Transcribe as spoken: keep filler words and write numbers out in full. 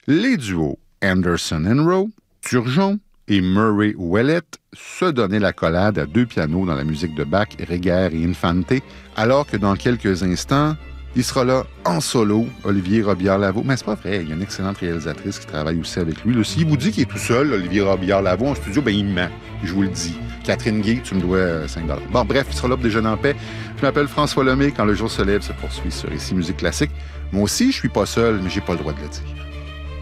Les duos Anderson and Rowe, Turgeon et Murray Ouellet se donnaient la collade à deux pianos dans la musique de Bach, Reger et Infante, alors que dans quelques instants, il sera là en solo, Olivier Robillard-Lavaux. Mais c'est pas vrai, il y a une excellente réalisatrice qui travaille aussi avec lui. Là, s'il vous dit qu'il est tout seul, Olivier Robillard-Lavaux, en studio, ben il ment. Je vous le dis. Catherine Guy, tu me dois cinq dollars. Bon, bref, il sera là pour déjeuner en paix. Je m'appelle François Lemay. Quand le jour se lève, se poursuit sur Ici Musique Classique. Moi aussi, je suis pas seul, mais j'ai pas le droit de le dire.